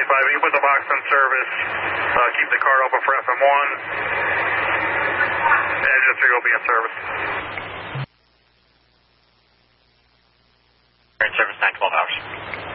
you can put the box in service, keep the card open for FM1, and Engine 3 will be in service. In service 9-12 hours.